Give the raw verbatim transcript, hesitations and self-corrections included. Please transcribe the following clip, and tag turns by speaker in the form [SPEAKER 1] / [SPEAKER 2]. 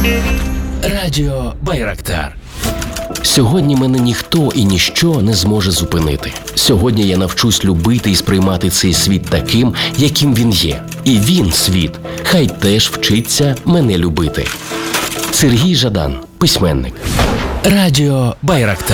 [SPEAKER 1] Радіо Байрактар. Сьогодні мене ніхто і ніщо не зможе зупинити. Сьогодні я навчусь любити і сприймати цей світ таким, яким він є. І він, світ, хай теж вчиться мене любити. Сергій Жадан, письменник. Радіо Байрактар.